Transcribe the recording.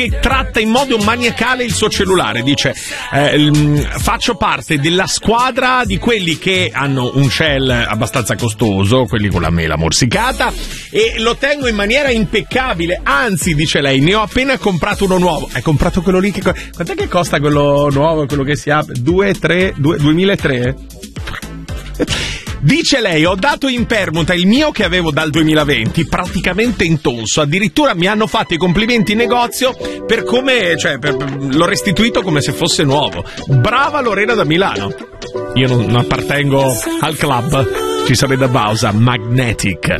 che tratta in modo maniacale il suo cellulare. Dice faccio parte della squadra di quelli che hanno un shell abbastanza costoso, quelli con la mela morsicata, e lo tengo in maniera impeccabile, anzi, dice lei, ne ho appena comprato uno nuovo. Hai comprato quello lì? Quant'è che costa quello nuovo, quello che si apre? 2003? Dice lei, ho dato in permuta il mio che avevo dal 2020, praticamente intonso, addirittura mi hanno fatto i complimenti in negozio per come, l'ho restituito come se fosse nuovo. Brava Lorena da Milano. Io non appartengo al club, ci sarebbe da Bausa, Magnetic.